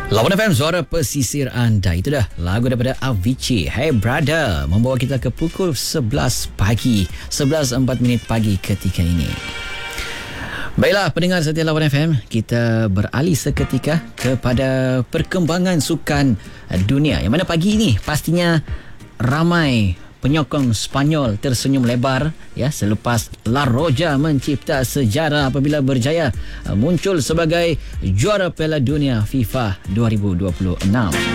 Lawan FM, suara pesisir anda. Itu dah lagu daripada Avicii, Hey Brother, membawa kita ke pukul 11 pagi, 11.04 pagi ketika ini. Baiklah pendengar setia Lawan FM, kita beralih seketika kepada perkembangan sukan dunia, yang mana pagi ini pastinya ramai penyokong Spanyol tersenyum lebar ya selepas La Roja mencipta sejarah apabila berjaya muncul sebagai juara Piala Dunia FIFA 2026.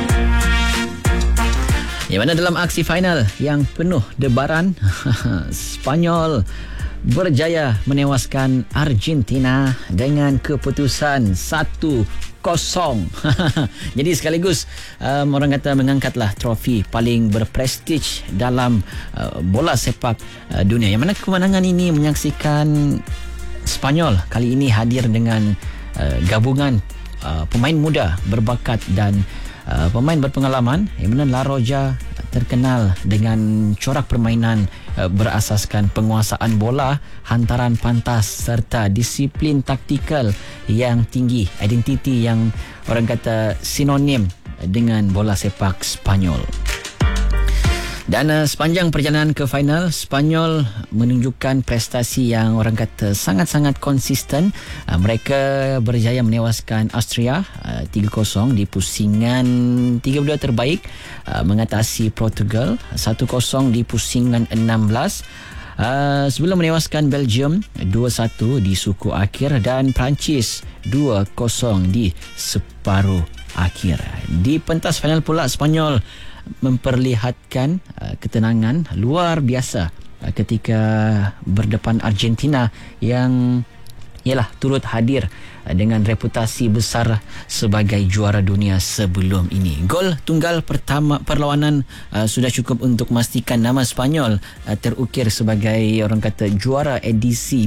Yang mana dalam aksi final yang penuh debaran, Spanyol berjaya menewaskan Argentina dengan keputusan 1-0. Jadi sekaligus orang kata mengangkatlah trofi paling berprestij dalam bola sepak dunia. Yang mana kemenangan ini menyaksikan Spanyol kali ini hadir dengan gabungan pemain muda berbakat dan pemain berpengalaman, yang mana La Roja terkenal dengan corak permainan berasaskan penguasaan bola, hantaran pantas serta disiplin taktikal yang tinggi, identiti yang orang kata sinonim dengan bola sepak Spanyol. Dan sepanjang perjalanan ke final, Spanyol menunjukkan prestasi yang orang kata sangat-sangat konsisten. Mereka berjaya menewaskan Austria 3-0 di pusingan 32 terbaik, mengatasi Portugal 1-0 di pusingan 16, sebelum menewaskan Belgium 2-1 di suku akhir dan Perancis 2-0 di separuh akhir. Di pentas final pula, Spanyol memperlihatkan ketenangan luar biasa ketika berdepan Argentina yang ialah turut hadir dengan reputasi besar sebagai juara dunia sebelum ini. Gol tunggal pertama perlawanan sudah cukup untuk memastikan nama Spanyol terukir sebagai orang kata juara edisi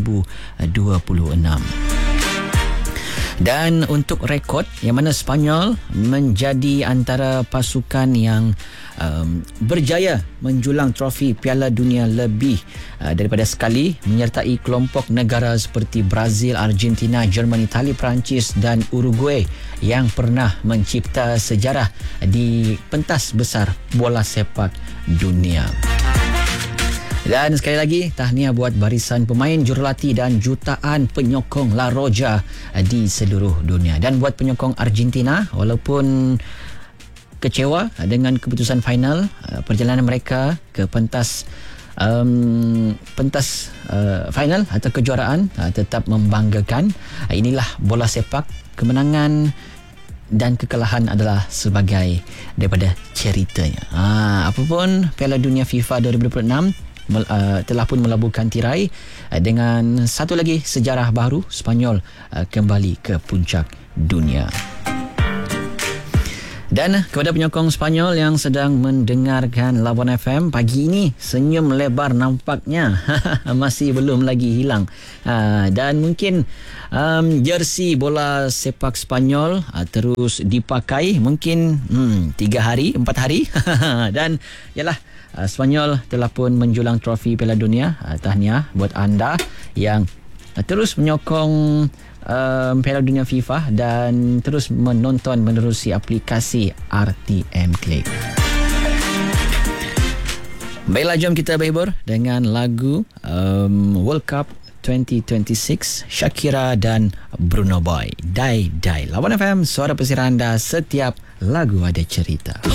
2026. Dan untuk rekod, yang mana Spanyol menjadi antara pasukan yang berjaya menjulang trofi Piala Dunia lebih daripada sekali, menyertai kelompok negara seperti Brazil, Argentina, Jerman, Itali, Perancis dan Uruguay yang pernah mencipta sejarah di pentas besar bola sepak dunia. Dan sekali lagi, tahniah buat barisan pemain, jurulatih dan jutaan penyokong La Roja di seluruh dunia. Dan buat penyokong Argentina, walaupun kecewa dengan keputusan final, perjalanan mereka ke pentas final atau kejuaraan tetap membanggakan. Inilah bola sepak, kemenangan dan kekalahan adalah sebagai daripada ceritanya. Apapun Piala Dunia FIFA 2026 telah pun melabuhkan tirai dengan satu lagi sejarah baru, Spanyol kembali ke puncak dunia. Dan kepada penyokong Spanyol yang sedang mendengarkan Lawan FM pagi ini, senyum lebar nampaknya masih belum lagi hilang. Dan mungkin jersey bola sepak Spanyol terus dipakai mungkin 3 hari, 4 hari. Dan yalah, Spanyol telah pun menjulang trofi Piala Dunia. Tahniah buat anda yang terus menyokong Piala Dunia FIFA dan terus menonton menerusi aplikasi RTM Click. Baiklah, jom kita berhibur dengan lagu World Cup 2026, Shakira dan Bruno Boy, Die Die. Lawan FM, suara pesisir anda, setiap lagu ada cerita.